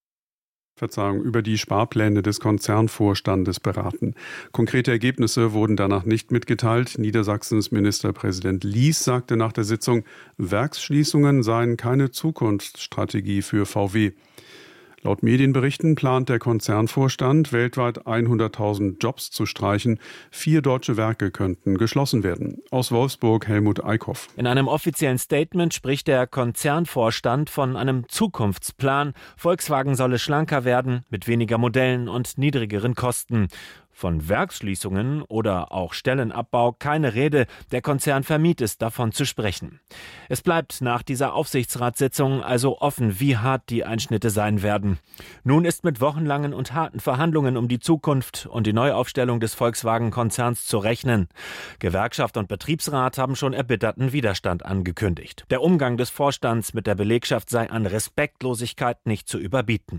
Sparpläne des Konzernvorstandes beraten. Konkrete Ergebnisse wurden danach nicht mitgeteilt. Niedersachsens Ministerpräsident Lies sagte nach der Sitzung, Werksschließungen seien keine Zukunftsstrategie für VW. Laut Medienberichten plant der Konzernvorstand, weltweit 100.000 Jobs zu streichen. 4 deutsche Werke könnten geschlossen werden. Aus Wolfsburg Helmut Eickhoff. In einem offiziellen Statement spricht der Konzernvorstand von einem Zukunftsplan. Volkswagen solle schlanker werden, mit weniger Modellen und niedrigeren Kosten. Von Werksschließungen oder auch Stellenabbau keine Rede. Der Konzern vermied es, davon zu sprechen. Es bleibt nach dieser Aufsichtsratssitzung also offen, wie hart die Einschnitte sein werden. Nun ist mit wochenlangen und harten Verhandlungen um die Zukunft und die Neuaufstellung des Volkswagen-Konzerns zu rechnen. Gewerkschaft und Betriebsrat haben schon erbitterten Widerstand angekündigt. Der Umgang des Vorstands mit der Belegschaft sei an Respektlosigkeit nicht zu überbieten.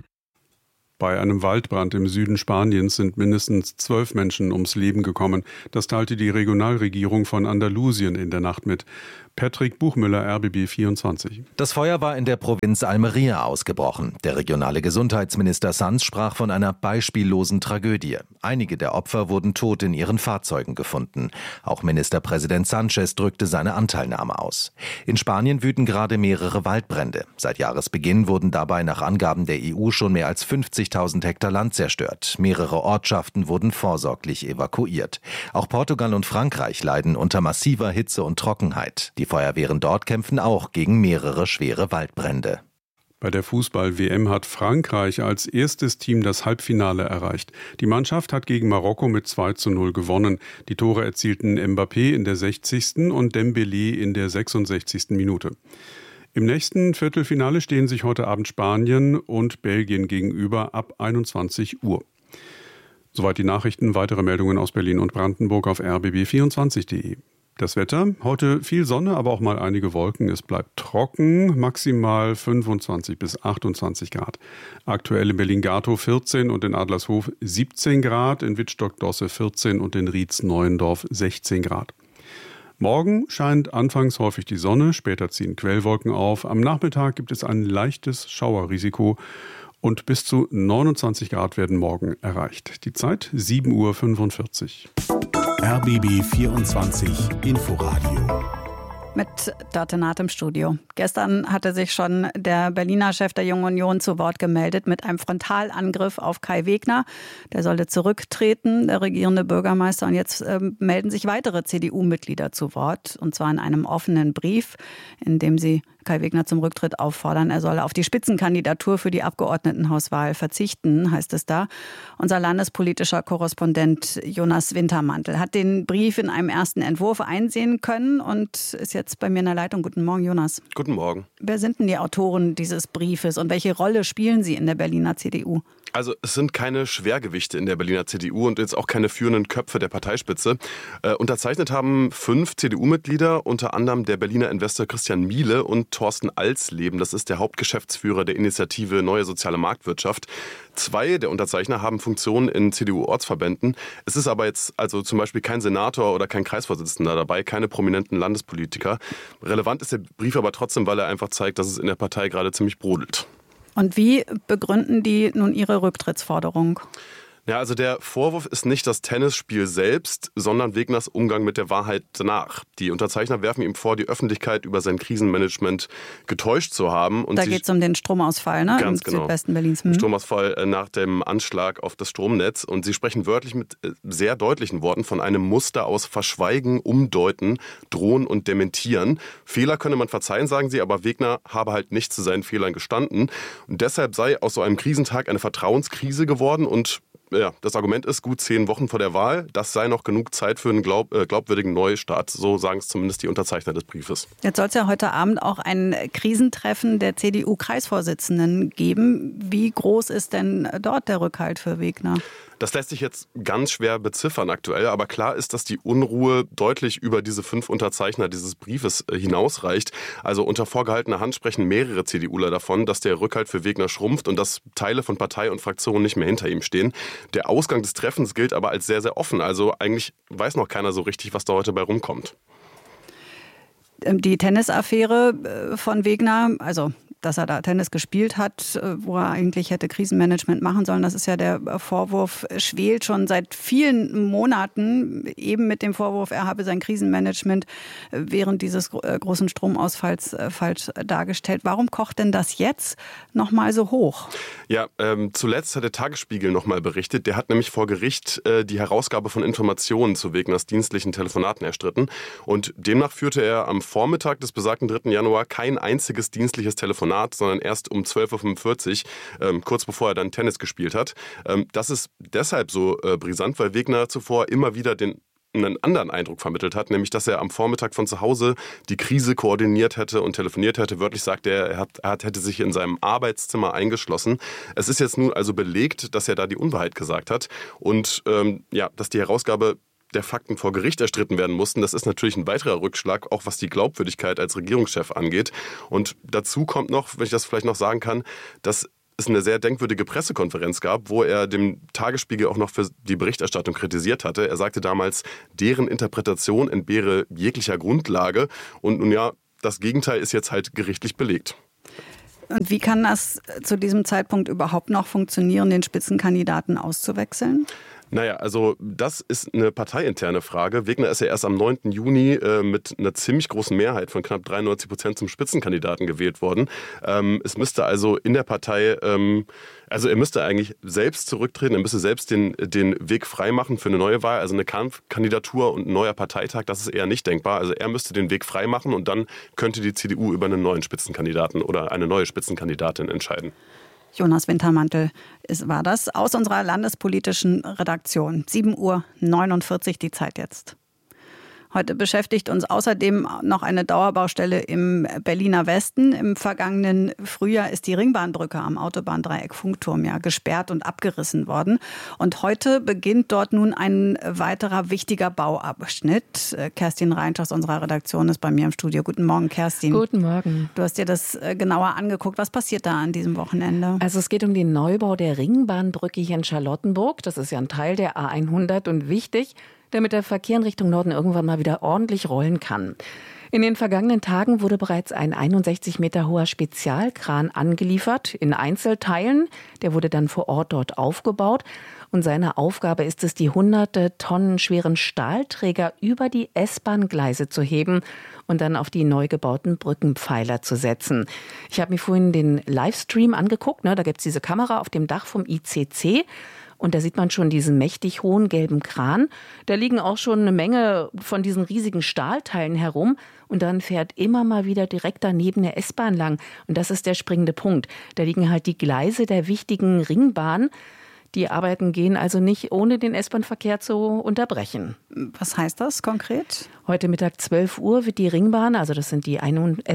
Bei einem Waldbrand im Süden Spaniens sind mindestens 12 Menschen ums Leben gekommen. Das teilte die Regionalregierung von Andalusien in der Nacht mit. Patrick Buchmüller, RBB 24. Das Feuer war in der Provinz Almería ausgebrochen. Der regionale Gesundheitsminister Sanz sprach von einer beispiellosen Tragödie. Einige der Opfer wurden tot in ihren Fahrzeugen gefunden. Auch Ministerpräsident Sánchez drückte seine Anteilnahme aus. In Spanien wüten gerade mehrere Waldbrände. Seit Jahresbeginn wurden dabei nach Angaben der EU schon mehr als 50.000 Hektar Land zerstört. Mehrere Ortschaften wurden vorsorglich evakuiert. Auch Portugal und Frankreich leiden unter massiver Hitze und Trockenheit. Die Feuerwehren dort kämpfen auch gegen mehrere schwere Waldbrände. Bei der Fußball-WM hat Frankreich als erstes Team das Halbfinale erreicht. Die Mannschaft hat gegen Marokko mit 2:0 gewonnen. Die Tore erzielten Mbappé in der 60. und Dembélé in der 66. Minute. Im nächsten Viertelfinale stehen sich heute Abend Spanien und Belgien gegenüber ab 21 Uhr. Soweit die Nachrichten. Weitere Meldungen aus Berlin und Brandenburg auf rbb24.de. Das Wetter, heute viel Sonne, aber auch mal einige Wolken. Es bleibt trocken, maximal 25 bis 28 Grad. Aktuell in Berlin-Gatow 14 und in Adlershof 17 Grad, in Wittstock-Dosse 14 und in Rietz-Neuendorf 16 Grad. Morgen scheint anfangs häufig die Sonne, später ziehen Quellwolken auf. Am Nachmittag gibt es ein leichtes Schauerrisiko und bis zu 29 Grad werden morgen erreicht. Die Zeit 7:45 Uhr. RBB 24 Inforadio. Mit Dörte Naht im Studio. Gestern hatte sich schon der Berliner Chef der Jungen Union zu Wort gemeldet mit einem Frontalangriff auf Kai Wegner. Der sollte zurücktreten, der regierende Bürgermeister. Und jetzt melden sich weitere CDU-Mitglieder zu Wort. Und zwar in einem offenen Brief, in dem sie Kai Wegner zum Rücktritt auffordern. Er solle auf die Spitzenkandidatur für die Abgeordnetenhauswahl verzichten, heißt es da. Unser landespolitischer Korrespondent Jonas Wintermantel hat den Brief in einem ersten Entwurf einsehen können und ist jetzt bei mir in der Leitung. Guten Morgen, Jonas. Guten Morgen. Wer sind denn die Autoren dieses Briefes und welche Rolle spielen sie in der Berliner CDU? Also es sind keine Schwergewichte in der Berliner CDU und jetzt auch keine führenden Köpfe der Parteispitze. Unterzeichnet haben 5 CDU-Mitglieder, unter anderem der Berliner Investor Christian Miele und Thorsten Alsleben. Das ist der Hauptgeschäftsführer der Initiative Neue Soziale Marktwirtschaft. 2 der Unterzeichner haben Funktionen in CDU-Ortsverbänden. Es ist aber jetzt also zum Beispiel kein Senator oder kein Kreisvorsitzender dabei, keine prominenten Landespolitiker. Relevant ist der Brief aber trotzdem, weil er einfach zeigt, dass es in der Partei gerade ziemlich brodelt. Und wie begründen die nun ihre Rücktrittsforderung? Ja, also der Vorwurf ist nicht das Tennisspiel selbst, sondern Wegners Umgang mit der Wahrheit danach. Die Unterzeichner werfen ihm vor, die Öffentlichkeit über sein Krisenmanagement getäuscht zu haben. Und da geht es um den Stromausfall, ne? Ganz im genau. Südwesten Berlins. Stromausfall nach dem Anschlag auf das Stromnetz. Und sie sprechen wörtlich mit sehr deutlichen Worten von einem Muster aus Verschweigen, Umdeuten, Drohen und Dementieren. Fehler könne man verzeihen, sagen sie, aber Wegner habe halt nicht zu seinen Fehlern gestanden. Und deshalb sei aus so einem Krisentag eine Vertrauenskrise geworden und ja, das Argument ist, gut 10 Wochen vor der Wahl, das sei noch genug Zeit für einen glaubwürdigen Neustart. So sagen es zumindest die Unterzeichner des Briefes. Jetzt soll es ja heute Abend auch ein Krisentreffen der CDU-Kreisvorsitzenden geben. Wie groß ist denn dort der Rückhalt für Wegner? Das lässt sich jetzt ganz schwer beziffern aktuell, aber klar ist, dass die Unruhe deutlich über diese 5 Unterzeichner dieses Briefes hinausreicht. Also unter vorgehaltener Hand sprechen mehrere CDUler davon, dass der Rückhalt für Wegner schrumpft und dass Teile von Partei und Fraktion nicht mehr hinter ihm stehen. Der Ausgang des Treffens gilt aber als sehr, sehr offen. Also eigentlich weiß noch keiner so richtig, was da heute bei rumkommt. Die Tennisaffäre von Wegner, also dass er da Tennis gespielt hat, wo er eigentlich hätte Krisenmanagement machen sollen. Das ist ja der Vorwurf, schwelt schon seit vielen Monaten, eben mit dem Vorwurf, er habe sein Krisenmanagement während dieses großen Stromausfalls falsch dargestellt. Warum kocht denn das jetzt nochmal so hoch? Ja, zuletzt hat der Tagesspiegel nochmal berichtet. Der hat nämlich vor Gericht die Herausgabe von Informationen zu Wegners dienstlichen Telefonaten erstritten. Und demnach führte er am Vormittag des besagten 3. Januar kein einziges dienstliches Telefonat, sondern erst um 12.45 Uhr, kurz bevor er dann Tennis gespielt hat. Das ist deshalb so brisant, weil Wegner zuvor immer wieder einen anderen Eindruck vermittelt hat, nämlich dass er am Vormittag von zu Hause die Krise koordiniert hätte und telefoniert hätte. Wörtlich sagt er, hätte sich in seinem Arbeitszimmer eingeschlossen. Es ist jetzt nun also belegt, dass er da die Unwahrheit gesagt hat und dass die Herausgabe der Fakten vor Gericht erstritten werden mussten. Das ist natürlich ein weiterer Rückschlag, auch was die Glaubwürdigkeit als Regierungschef angeht. Und dazu kommt noch, wenn ich das vielleicht noch sagen kann, dass es eine sehr denkwürdige Pressekonferenz gab, wo er dem Tagesspiegel auch noch für die Berichterstattung kritisiert hatte. Er sagte damals, deren Interpretation entbehre jeglicher Grundlage. Und nun ja, das Gegenteil ist jetzt halt gerichtlich belegt. Und wie kann das zu diesem Zeitpunkt überhaupt noch funktionieren, den Spitzenkandidaten auszuwechseln? Naja, also das ist eine parteiinterne Frage. Wegner ist ja erst am 9. Juni mit einer ziemlich großen Mehrheit von knapp 93% zum Spitzenkandidaten gewählt worden. Es müsste also in der Partei, er müsste eigentlich selbst zurücktreten, er müsste selbst den Weg freimachen für eine neue Wahl, also eine Kampfkandidatur und ein neuer Parteitag, das ist eher nicht denkbar. Also er müsste den Weg freimachen und dann könnte die CDU über einen neuen Spitzenkandidaten oder eine neue Spitzenkandidatin entscheiden. Jonas Wintermantel war das aus unserer landespolitischen Redaktion. 7:49 Uhr die Zeit jetzt. Heute beschäftigt uns außerdem noch eine Dauerbaustelle im Berliner Westen. Im vergangenen Frühjahr ist die Ringbahnbrücke am Autobahndreieck Funkturm ja gesperrt und abgerissen worden. Und heute beginnt dort nun ein weiterer wichtiger Bauabschnitt. Kerstin Reinsch aus unserer Redaktion ist bei mir im Studio. Guten Morgen, Kerstin. Guten Morgen. Du hast dir das genauer angeguckt. Was passiert da an diesem Wochenende? Also es geht um den Neubau der Ringbahnbrücke hier in Charlottenburg. Das ist ja ein Teil der A100 und wichtig, damit der Verkehr in Richtung Norden irgendwann mal wieder ordentlich rollen kann. In den vergangenen Tagen wurde bereits ein 61 Meter hoher Spezialkran angeliefert in Einzelteilen. Der wurde dann vor Ort dort aufgebaut. Und seine Aufgabe ist es, die hunderte Tonnen schweren Stahlträger über die S-Bahn-Gleise zu heben und dann auf die neu gebauten Brückenpfeiler zu setzen. Ich habe mir vorhin den Livestream angeguckt. Da gibt es diese Kamera auf dem Dach vom ICC. Und da sieht man schon diesen mächtig hohen gelben Kran. Da liegen auch schon eine Menge von diesen riesigen Stahlteilen herum. Und dann fährt immer mal wieder direkt daneben eine S-Bahn lang. Und das ist der springende Punkt. Da liegen halt die Gleise der wichtigen Ringbahn. Die Arbeiten gehen also nicht, ohne den S-Bahn-Verkehr zu unterbrechen. Was heißt das konkret? Heute Mittag 12 Uhr wird die Ringbahn, also das sind die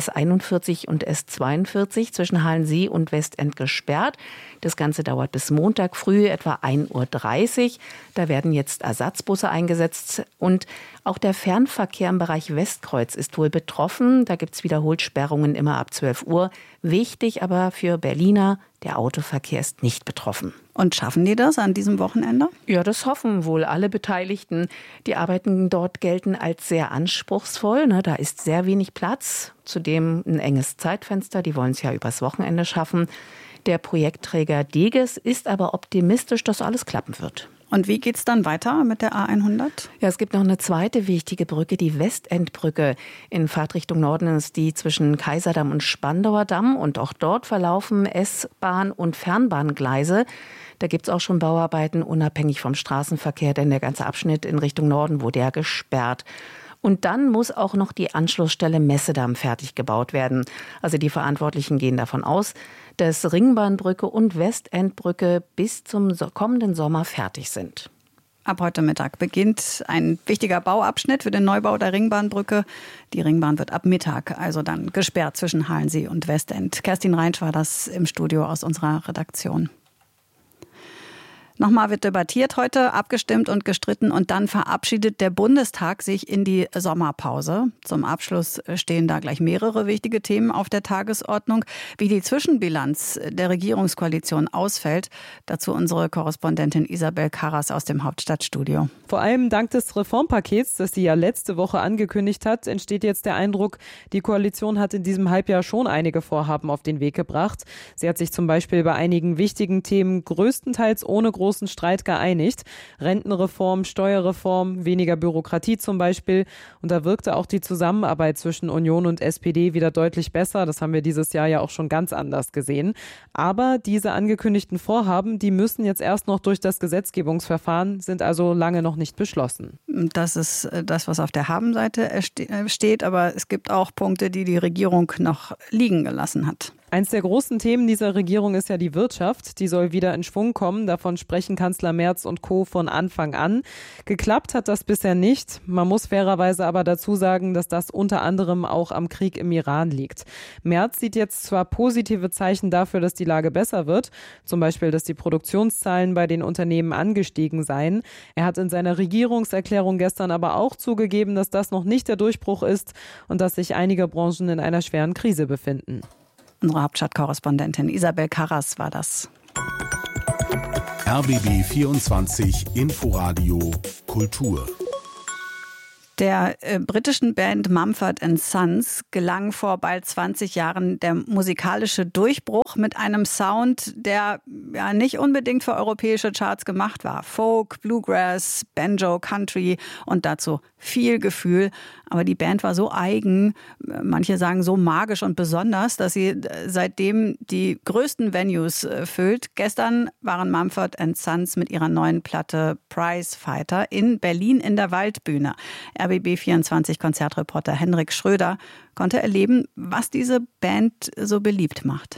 S41 und S42 zwischen Halensee und Westend gesperrt. Das Ganze dauert bis Montag früh etwa 1:30 Uhr. Da werden jetzt Ersatzbusse eingesetzt und auch der Fernverkehr im Bereich Westkreuz ist wohl betroffen. Da gibt es wiederholt Sperrungen immer ab 12 Uhr. Wichtig aber für Berliner, der Autoverkehr ist nicht betroffen. Und schaffen die das an diesem Wochenende? Ja, das hoffen wohl alle Beteiligten. Die Arbeiten dort gelten als sehr anspruchsvoll. Da ist sehr wenig Platz, zudem ein enges Zeitfenster. Die wollen es ja übers Wochenende schaffen. Der Projektträger Deges ist aber optimistisch, dass alles klappen wird. Und wie geht's dann weiter mit der A100? Ja, es gibt noch eine zweite wichtige Brücke, die Westendbrücke. In Fahrtrichtung Norden ist die zwischen Kaiserdamm und Spandauer Damm. Und auch dort verlaufen S-Bahn- und Fernbahngleise. Da gibt es auch schon Bauarbeiten, unabhängig vom Straßenverkehr, denn der ganze Abschnitt in Richtung Norden wurde ja gesperrt. Und dann muss auch noch die Anschlussstelle Messedamm fertig gebaut werden. Also die Verantwortlichen gehen davon aus, dass Ringbahnbrücke und Westendbrücke bis zum kommenden Sommer fertig sind. Ab heute Mittag beginnt ein wichtiger Bauabschnitt für den Neubau der Ringbahnbrücke. Die Ringbahn wird ab Mittag also dann gesperrt zwischen Halensee und Westend. Kerstin Reinsch war das im Studio aus unserer Redaktion. Nochmal wird debattiert heute, abgestimmt und gestritten und dann verabschiedet der Bundestag sich in die Sommerpause. Zum Abschluss stehen da gleich mehrere wichtige Themen auf der Tagesordnung. Wie die Zwischenbilanz der Regierungskoalition ausfällt, dazu unsere Korrespondentin Isabel Karras aus dem Hauptstadtstudio. Vor allem dank des Reformpakets, das sie ja letzte Woche angekündigt hat, entsteht jetzt der Eindruck, die Koalition hat in diesem Halbjahr schon einige Vorhaben auf den Weg gebracht. Sie hat sich zum Beispiel bei einigen wichtigen Themen größtenteils ohne großen Streit geeinigt. Rentenreform, Steuerreform, weniger Bürokratie zum Beispiel. Und da wirkte auch die Zusammenarbeit zwischen Union und SPD wieder deutlich besser. Das haben wir dieses Jahr ja auch schon ganz anders gesehen. Aber diese angekündigten Vorhaben, die müssen jetzt erst noch durch das Gesetzgebungsverfahren, sind also lange noch nicht beschlossen. Das ist das, was auf der Habenseite steht. Aber es gibt auch Punkte, die die Regierung noch liegen gelassen hat. Eins der großen Themen dieser Regierung ist ja die Wirtschaft. Die soll wieder in Schwung kommen. Davon sprechen Kanzler Merz und Co. von Anfang an. Geklappt hat das bisher nicht. Man muss fairerweise aber dazu sagen, dass das unter anderem auch am Krieg im Iran liegt. Merz sieht jetzt zwar positive Zeichen dafür, dass die Lage besser wird. Zum Beispiel, dass die Produktionszahlen bei den Unternehmen angestiegen seien. Er hat in seiner Regierungserklärung gestern aber auch zugegeben, dass das noch nicht der Durchbruch ist und dass sich einige Branchen in einer schweren Krise befinden. Unsere Hauptstadtkorrespondentin Isabel Karras war das. RBB 24 Inforadio Kultur. Der britischen Band Mumford & Sons gelang vor bald 20 Jahren der musikalische Durchbruch mit einem Sound, der ja nicht unbedingt für europäische Charts gemacht war. Folk, Bluegrass, Banjo, Country und dazu viel Gefühl. Aber die Band war so eigen, manche sagen so magisch und besonders, dass sie seitdem die größten Venues füllt. Gestern waren Mumford & Sons mit ihrer neuen Platte Prizefighter in Berlin in der Waldbühne. RBB24-Konzertreporter Henrik Schröder konnte erleben, was diese Band so beliebt macht.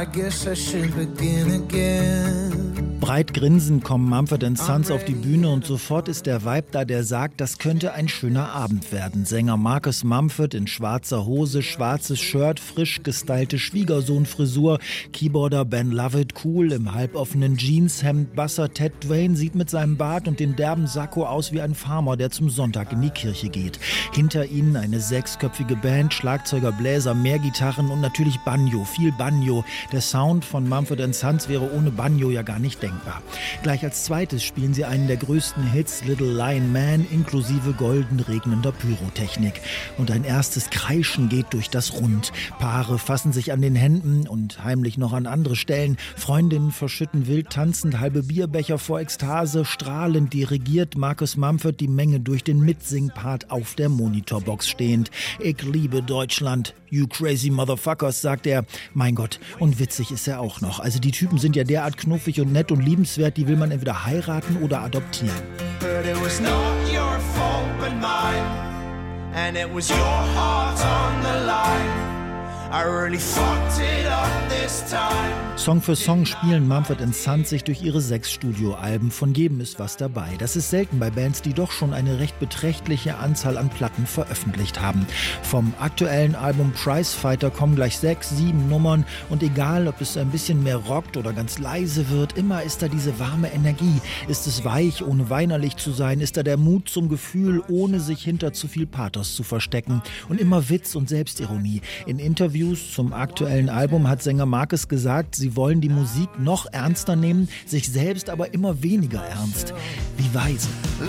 Breit grinsend kommen Mumford & Sons auf die Bühne und sofort ist der Vibe da, der sagt, das könnte ein schöner Abend werden. Sänger Marcus Mumford in schwarzer Hose, schwarzes Shirt, frisch gestylte Schwiegersohnfrisur, Keyboarder Ben Lovett cool im halboffenen Jeanshemd, Basser Ted Dwayne sieht mit seinem Bart und dem derben Sakko aus wie ein Farmer, der zum Sonntag in die Kirche geht. Hinter ihnen eine 6-köpfige Band, Schlagzeuger, Bläser, mehr Gitarren und natürlich Banjo, viel Banjo. Der Sound von Mumford & Sons wäre ohne Banjo ja gar nicht denkbar. Gleich als zweites spielen sie einen der größten Hits, Little Lion Man, inklusive golden regnender Pyrotechnik. Und ein erstes Kreischen geht durch das Rund. Paare fassen sich an den Händen und heimlich noch an andere Stellen. Freundinnen verschütten wild tanzend halbe Bierbecher vor Ekstase. Strahlend dirigiert Marcus Mumford die Menge durch den Mitsing-Part auf der Monitorbox stehend. Ich liebe Deutschland, you crazy motherfuckers, sagt er. Mein Gott, und witzig ist er auch noch. Also die Typen sind ja derart knuffig und nett und liebenswert, die will man entweder heiraten oder adoptieren. But it was not your fault but mine. And it was your heart on the line. I really fucked it up this time. Song für Song spielen Mumford & Sons sich durch ihre 6 Studioalben. Von jedem ist was dabei. Das ist selten bei Bands, die doch schon eine recht beträchtliche Anzahl an Platten veröffentlicht haben. Vom aktuellen Album Prizefighter kommen gleich 6, 7 Nummern. Und egal, ob es ein bisschen mehr rockt oder ganz leise wird, immer ist da diese warme Energie. Ist es weich, ohne weinerlich zu sein? Ist da der Mut zum Gefühl, ohne sich hinter zu viel Pathos zu verstecken? Und immer Witz und Selbstironie. In Interviews zum aktuellen Album hat Sänger Marcus gesagt, sie wollen die Musik noch ernster nehmen, sich selbst aber immer weniger ernst. Wie weise.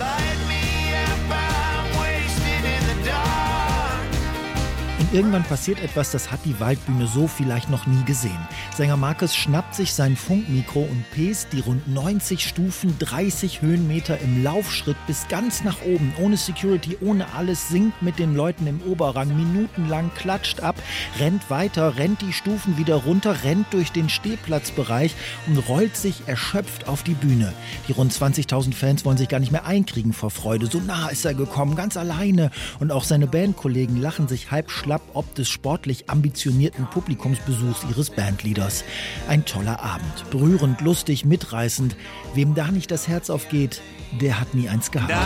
Und irgendwann passiert etwas, das hat die Waldbühne so vielleicht noch nie gesehen. Sänger Marcus schnappt sich sein Funkmikro und pest die rund 90 Stufen, 30 Höhenmeter im Laufschritt bis ganz nach oben, ohne Security, ohne alles, singt mit den Leuten im Oberrang, minutenlang klatscht ab, rennt weiter, rennt die Stufen wieder runter, rennt durch den Stehplatzbereich und rollt sich erschöpft auf die Bühne. Die rund 20.000 Fans wollen sich gar nicht mehr einkriegen vor Freude. So nah ist er gekommen, ganz alleine. Und auch seine Bandkollegen lachen sich halb schlapp ob des sportlich ambitionierten Publikumsbesuchs ihres Bandleaders. Ein toller Abend. Berührend, lustig, mitreißend. Wem da nicht das Herz aufgeht, der hat nie eins gehabt.